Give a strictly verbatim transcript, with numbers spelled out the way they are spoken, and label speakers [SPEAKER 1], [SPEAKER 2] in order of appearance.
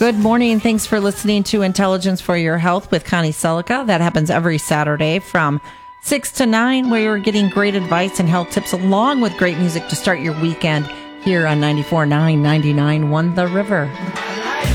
[SPEAKER 1] Good morning. Thanks for listening to Intelligence for Your Health with Connie Celica. That happens every Saturday from six to nine, where you're getting great advice and health tips along with great music to start your weekend here on ninety-four point nine, ninety-nine point one The River.